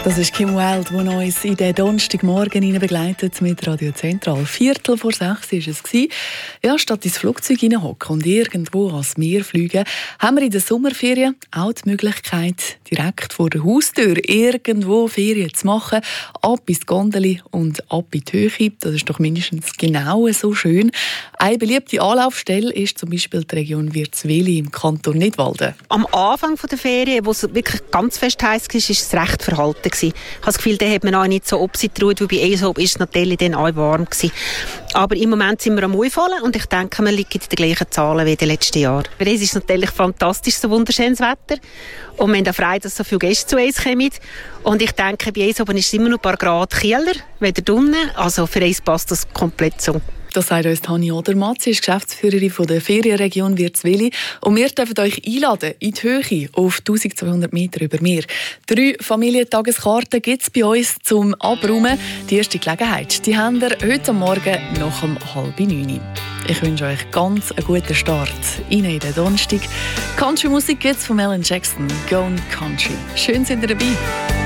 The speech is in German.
Das ist Kim Wilde, die uns in den Donnerstagmorgen begleitet mit Radio Zentral. 5:45 war es. Ja, statt ins Flugzeug hineinhocken und irgendwo ans Meer fliegen, haben wir in den Sommerferien auch die Möglichkeit, direkt vor der Haustür irgendwo Ferien zu machen. Ab ins Gondeli und ab in die Höhe. Das ist doch mindestens genau so schön. Eine beliebte Anlaufstelle ist zum Beispiel die Region Wirzwili im Kanton Nidwalden. Am Anfang der Ferien, wo es wirklich ganz fest heiß war, ist es recht verhalten. Ich habe das Gefühl, da hat man auch nicht so obsitraut, wie bei ESOP ist es natürlich dann auch warm gewesen. Aber im Moment sind wir am Auffallen und ich denke, wir liegen in den gleichen Zahlen wie in den letzten Jahren. Für uns ist es natürlich fantastisch, so wunderschönes Wetter. Und wir haben auch Freude, dass so viele Gäste zu uns kommen. Und ich denke, bei ESOP ist es immer noch ein paar Grad kühler, weder drinnen. Also für uns passt das komplett so. Das sagt uns Hanni Odermatt, sie ist Geschäftsführerin von der Ferienregion Wirzwili. Und wir dürfen euch einladen in die Höhe auf 1200 Meter über Meer. 3 Familientageskarten gibt es bei uns zum Abräumen. Die erste Gelegenheit, die habt ihr heute Morgen nach 8:30. Ich wünsche euch ganz einen guten Start in den Donnerstag. Country-Musik gibt es von Alan Jackson, Gone Country. Schön, sind ihr dabei.